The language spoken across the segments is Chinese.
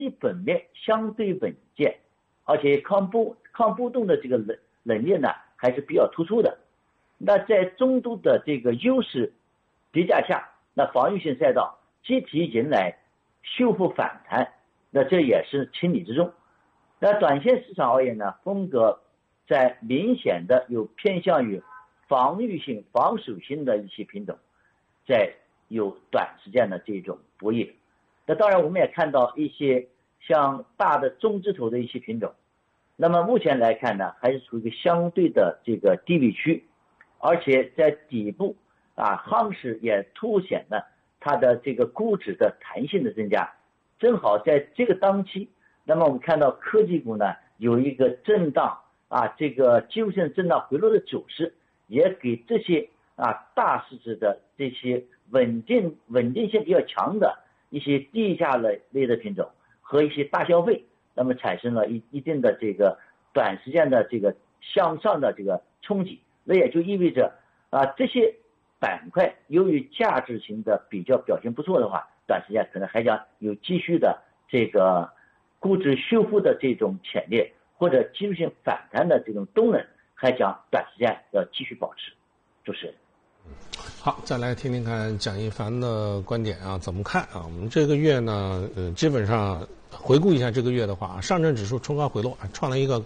基本面相对稳健，而且抗波动的这个能力呢还是比较突出的。那在中度的这个优势叠加下，那防御性赛道集体迎来修复反弹，那这也是情理之中。那短线市场而言呢，风格在明显的有偏向于防御性、防守性的一些品种，在有短时间的这种博弈。那当然我们也看到一些像大的中字头的一些品种，那么目前来看呢，还是处于一个相对的这个低位区，而且在底部夯实也凸显了它的这个估值的弹性的增加。正好在这个当期，那么我们看到科技股呢有一个震荡这个技术性震荡回落的走势，也给这些大市值的这些稳定性比较强的一些低价类的品种和一些大消费，那么产生了一定的这个短时间的这个向上的这个冲击。那也就意味着这些板块由于价值型的比较表现不错的话，短时间可能还将有继续的这个估值修复的这种潜力，或者技术性反弹的这种动能，还将短时间要继续保持。主持人。 好，再来听听看蒋一凡的观点怎么看我们这个月呢，基本上回顾一下这个月的话，上证指数冲高回落，创了一个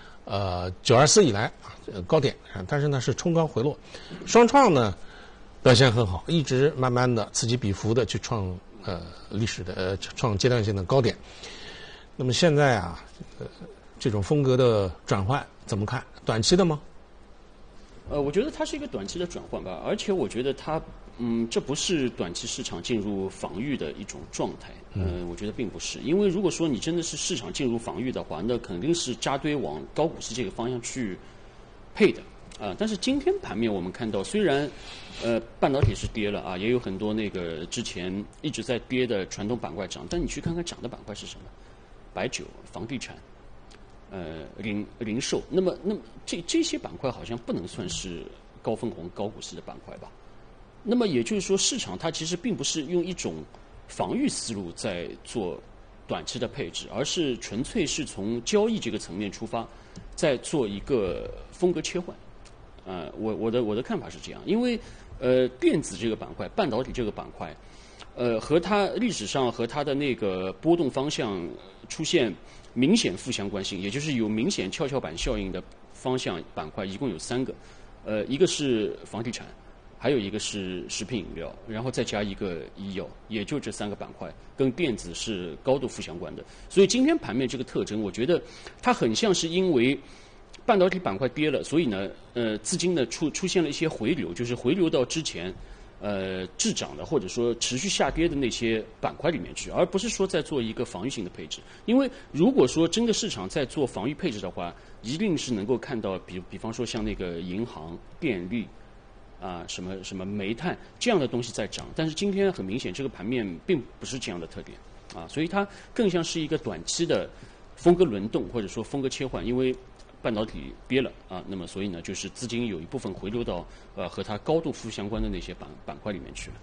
924以来高点，但是呢是冲高回落。双创呢表现很好，一直慢慢的此起彼伏的去创历史的创阶段性的高点。那么现在这种风格的转换怎么看？短期的吗？ 我觉得它是一个短期的转换吧，而且我觉得它，这不是短期市场进入防御的一种状态。我觉得并不是，因为如果说你真的是市场进入防御的话，那肯定是扎堆往高股息这个方向去配的但是今天盘面我们看到，虽然半导体是跌了也有很多那个之前一直在跌的传统板块涨，但你去看看涨的板块是什么？白酒、房地产。零售，那么这些板块好像不能算是高分红、高股息的板块吧？那么也就是说，市场它其实并不是用一种防御思路在做短期的配置，而是纯粹是从交易这个层面出发，在做一个风格切换。我的看法是这样，因为电子这个板块、半导体这个板块，和它历史上和它的那个波动方向出现明显负相关性，也就是有明显跷跷板效应的方向板块，一共有3个，一个是房地产，还有一个是食品饮料，然后再加一个医药，也就这3个板块跟电子是高度负相关的。所以今天盘面这个特征，我觉得它很像是因为半导体板块跌了，所以呢，资金呢出现了一些回流，就是回流到之前滞涨的或者说持续下跌的那些板块里面去，而不是说在做一个防御性的配置。因为如果说真的市场在做防御配置的话，一定是能够看到比方说像那个银行、电力什么煤炭这样的东西在涨，但是今天很明显这个盘面并不是这样的特点所以它更像是一个短期的风格轮动或者说风格切换，因为半导体跌了那么所以呢，就是资金有一部分回流到和它高度负相关的那些板块里面去了。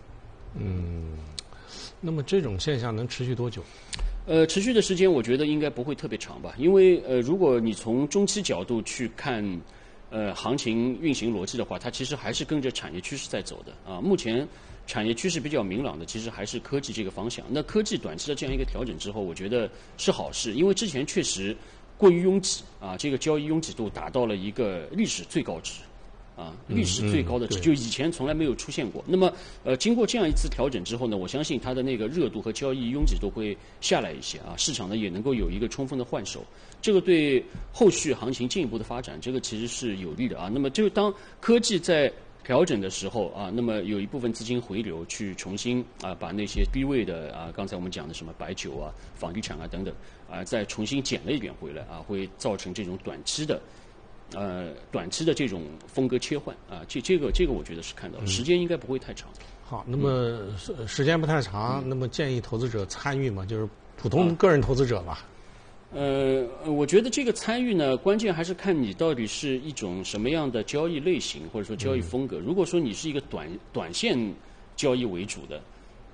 那么这种现象能持续多久？ 持续的时间我觉得应该不会特别长吧，因为如果你从中期角度去看行情运行逻辑的话，它其实还是跟着产业趋势在走的目前产业趋势比较明朗的，其实还是科技这个方向。那科技短期的这样一个调整之后，我觉得是好事，因为之前确实过于拥挤这个交易拥挤度达到了一个历史最高值历史最高的值，就以前从来没有出现过。那么经过这样一次调整之后呢，我相信它的那个热度和交易拥挤度会下来一些市场呢也能够有一个充分的换手，这个对后续行情进一步的发展，这个其实是有利的那么就当科技在调整的时候那么有一部分资金回流去重新把那些低位的刚才我们讲的什么白酒房地产等等再重新捡了一点回来会造成这种短期的这种风格切换这个我觉得是看到的，时间应该不会太长。 好，那么时间不太长，那么建议投资者参与嘛，就是普通个人投资者吧。 我觉得这个参与呢，关键还是看你到底是一种什么样的交易类型或者说交易风格。如果说你是一个短线交易为主的，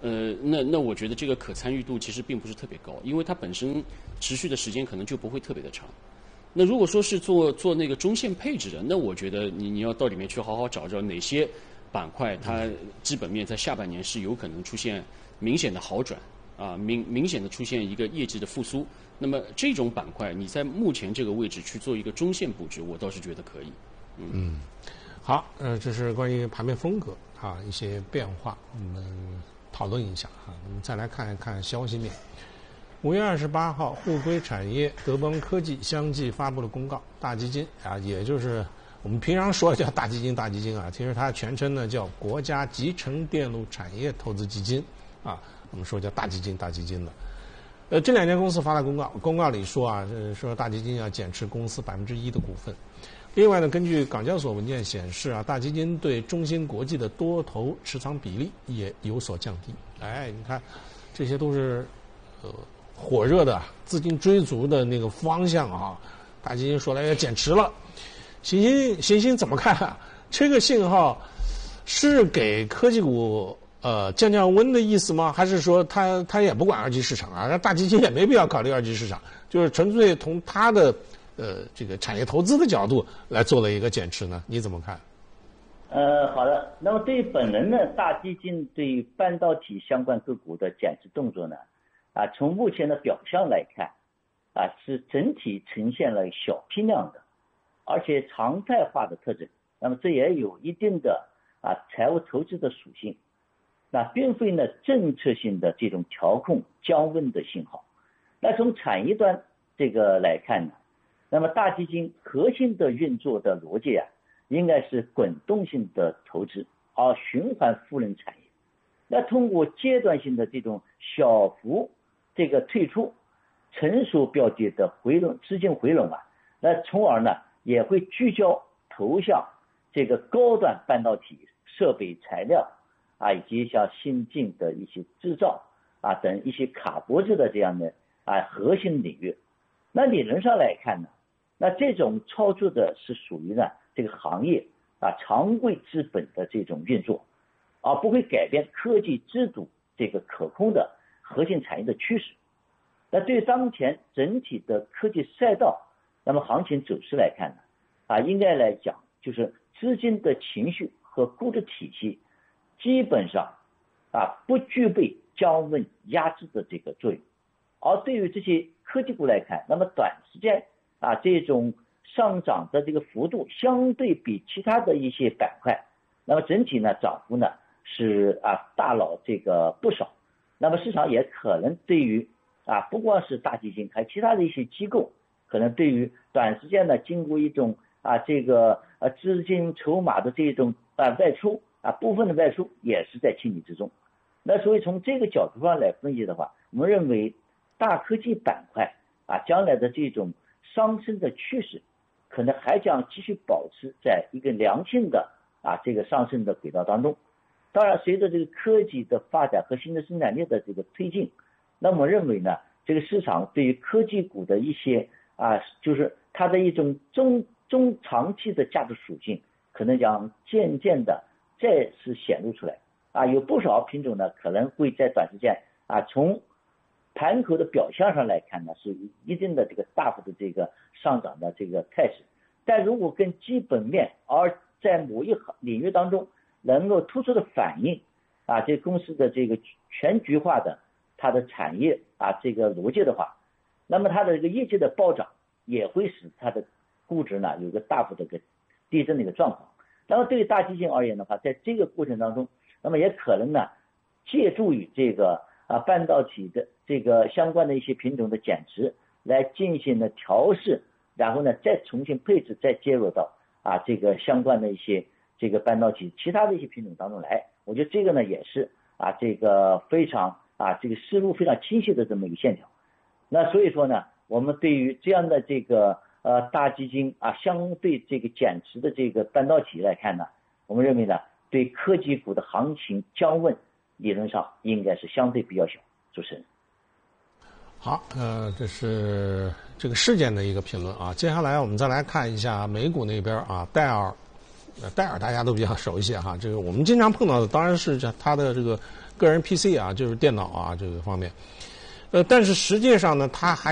那我觉得这个可参与度其实并不是特别高，因为它本身持续的时间可能就不会特别的长。那如果说是做那个中线配置的，那我觉得你要到里面去好好找找哪些板块它基本面在下半年是有可能出现明显的好转啊，明显的出现一个业绩的复苏。那么这种板块你在目前这个位置去做一个中线布局，我倒是觉得可以。 好，这是关于盘面风格啊一些变化，我们讨论一下啊。我们再来看一看消息面。5月28号，互硅产业、德邦科技相继发布了公告，大基金啊，也就是我们平常说的叫大基金啊，其实它全称呢叫国家集成电路产业投资基金啊，我们说叫大基金的。这2家公司发了公告，公告里说啊，说大基金要减持公司1%的股份。另外呢，根据港交所文件显示啊，大基金对中芯国际的多头持仓比例也有所降低。哎，你看，这些都是火热的资金追逐的那个方向啊。大基金说来要减持了，行星怎么看啊？这个信号是给科技股降温的意思吗？还是说他也不管二级市场啊？大基金也没必要考虑二级市场，就是纯粹从他的这个产业投资的角度来做了一个减持呢？你怎么看？ 好的。那么对于本轮呢，大基金对于半导体相关个股的减持动作呢，从目前的表象来看，是整体呈现了小批量的，而且常态化的特征。那么这也有一定的财务投资的属性，那并非呢政策性的这种调控降温的信号。那从产业端这个来看呢，那么大基金核心的运作的逻辑应该是滚动性的投资，而循环赋能产业。那通过阶段性的这种小幅这个退出成熟标的的回笼资金回笼那从而呢也会聚焦投向这个高端半导体设备材料以及像先进的一些制造等一些卡脖子的这样的核心领域。那理论上来看呢，那这种操作的是属于呢这个行业常规资本的这种运作，而不会改变科技制度这个可控的核心产业的趋势。那对于当前整体的科技赛道，那么行情走势来看呢，应该来讲就是资金的情绪和估值体系基本上不具备降温压制的这个作用。而对于这些科技股来看，那么短时间这种上涨的这个幅度相对比其他的一些板块，那么整体呢涨幅呢是大了这个不少。那么市场也可能对于不光是大基金，还有其他的一些机构，可能对于短时间呢经过一种这个资金筹码的这种外出部分的外出也是在情理之中。那所以从这个角度上来分析的话，我们认为大科技板块将来的这种上升的趋势可能还将继续保持在一个良性的这个上升的轨道当中。当然随着这个科技的发展和新的生产力的这个推进，那么认为呢这个市场对于科技股的一些就是它的一种中长期的价值属性可能将渐渐的再次显露出来。有不少品种呢可能会在短时间从盘口的表象上来看呢是一定的这个大幅的这个上涨的这个态势，但如果跟基本面而在某一领域当中能够突出的反映这公司的这个全局化的它的产业这个逻辑的话，那么它的这个业绩的暴涨也会使它的估值呢有个大幅的递增的一个状况。那么对于大基金而言的话，在这个过程当中，那么也可能呢借助于这个半导体的这个相关的一些品种的减持来进行的调试，然后呢再重新配置，再接入到这个相关的一些这个半导体其他的一些品种当中来。我觉得这个呢也是这个非常这个思路非常清晰的这么一个线条。那所以说呢，我们对于这样的这个大基金相对这个减持的这个半导体来看呢，我们认为呢对科技股的行情降温理论上应该是相对比较小。主持人。 好，这是这个事件的一个评论接下来我们再来看一下美股那边戴尔戴尔大家都比较熟悉哈，这个我们经常碰到的当然是它的这个个人 PC 啊，就是电脑啊这个方面。但是实际上呢，它还